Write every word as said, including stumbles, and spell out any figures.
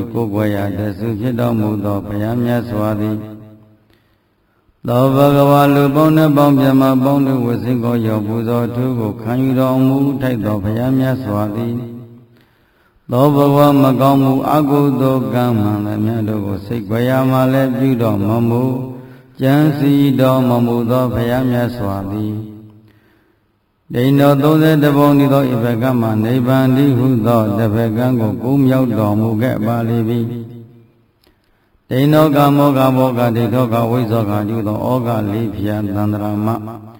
ကိုယ်ွယ်ရာတဆုဖြစ်တော်မူသောဘုရားမြတ်စွာသည်သောဘဂဝါလူပေါင်းနှင့်ပေါင်းပြမပေါင်းတို့ဝစိကိုရောပူဇော်ထုကိုခံယူတော်မူထိုက်သောဘုရားမြတ်စွာသည်သောဘဂဝါမကောင်းမှုအကုသိုလ်ကံမှန်လည်းများတို့ကိုစိတ်ွယ်ရာမှလည်းပြုတော်မမူကြံစီတော်မမူသောဘုရားမြတ်စွာသည်ဒိန်တော်သုံးဆယ်တပုံဤသောဤဘကမှနိဗ္ဗာန်တိဟုသောတဘကံကိုကိုးမြောက်တော်မူခဲ့ပါလိမ့်မည်ဒိန်တော်ကမောကဘောကဒိဋ္ဌောကဝိဇောကဤသောဩဃလေးဖြာသန္တရာမ